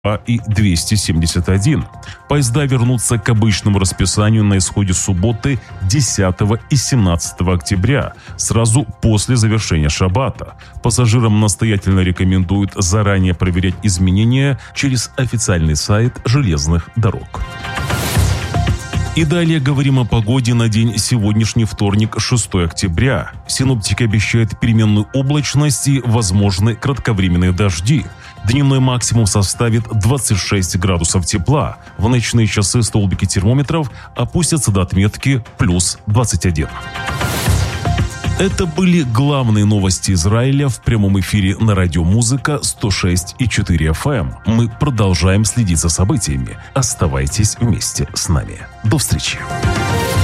и 271. Поезда вернутся к обычному расписанию на исходе субботы 10 и 17 октября, сразу после завершения шаббата. Пассажирам настоятельно рекомендуют заранее проверять изменения через официальный сайт железных дорог. И далее говорим о погоде на день сегодняшний вторник, 6 октября. Синоптики обещают переменную облачность и возможны кратковременные дожди. Дневной максимум составит 26 градусов тепла. В ночные часы столбики термометров опустятся до отметки плюс 21. Это были главные новости Израиля в прямом эфире на радио «Музыка» 106,4 FM. Мы продолжаем следить за событиями. Оставайтесь вместе с нами. До встречи.